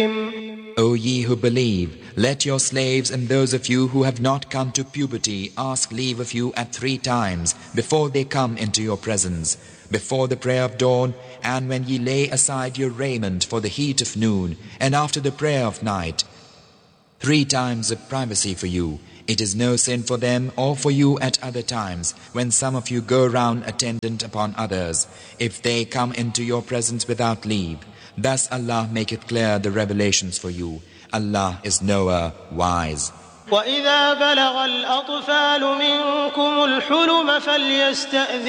O ye who believe, let your slaves and those of you who have not come to puberty ask leave of you at 3 times before they come into your presence, before the prayer of dawn, and when ye lay aside your raiment for the heat of noon, and after the prayer of night. 3 times of privacy for you. It is no sin for them or for you at other times, when some of you go round attendant upon others, if they come into your presence without leave. Thus Allah maketh clear the revelations for you. Allah is knower, wise. وَإِذَا بَلَغَ الْأَطْفَالُ مِنكُمُ الْحُلُمَ فَلْيَسْتَأْذِنُوا